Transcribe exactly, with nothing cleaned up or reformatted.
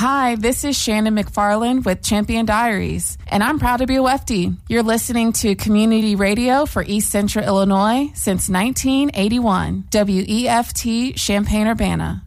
Hi, this is Shannon McFarland with Champion Diaries, and I'm proud to be a Wefty. You're listening to community radio for East Central Illinois since nineteen eighty-one, W E F T Champaign-Urbana.